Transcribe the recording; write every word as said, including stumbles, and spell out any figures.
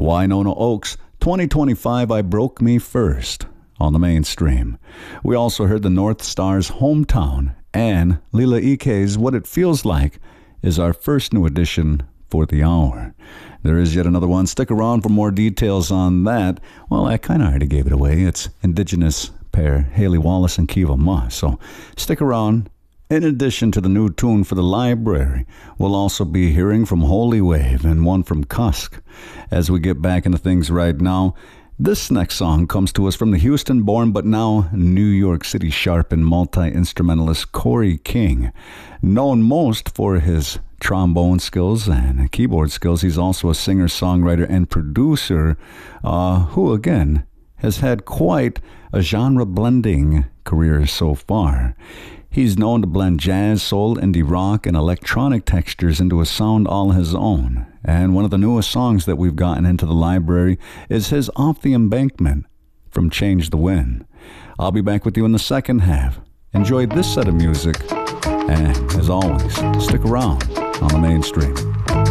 Winona Oaks, twenty twenty-five, I Broke Me First, on the mainstream. We also heard the North Stars' Hometown, and Lila Ike's What It Feels Like is our first new addition for the hour. There is yet another one. Stick around for more details on that. Well, I kind of already gave it away. It's Indigenous pair Haley Wallace and Kiva Ma. So stick around. In addition to the new tune for the library, we'll also be hearing from Holy Wave and one from Cusk. As we get back into things right now, this next song comes to us from the Houston-born but now New York City sharp and multi-instrumentalist Corey King. Known most for his trombone skills and keyboard skills, he's also a singer-songwriter and producer uh, who, again, has had quite a genre-blending career so far. He's known to blend jazz, soul, indie rock, and electronic textures into a sound all his own. And one of the newest songs that we've gotten into the library is his Off the Embankment from Change the Wind. I'll be back with you in the second half. Enjoy this set of music, and as always, stick around on the mainstream.